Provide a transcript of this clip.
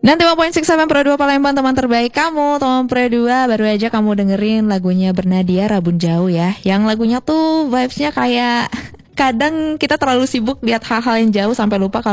95.6 Pro 2 Palembang, teman terbaik kamu. Teman Pro 2, baru aja kamu dengerin lagunya Bernadia, Rabun Jauh ya. Yang lagunya tuh vibes-nya kayak kadang kita terlalu sibuk lihat hal-hal yang jauh sampai lupa kalau